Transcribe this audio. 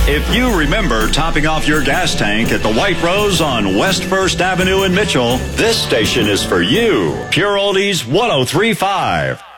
If you remember topping off your gas tank at the White Rose on West 1st Avenue in Mitchell, this station is for you. Pure Oldies 103.5.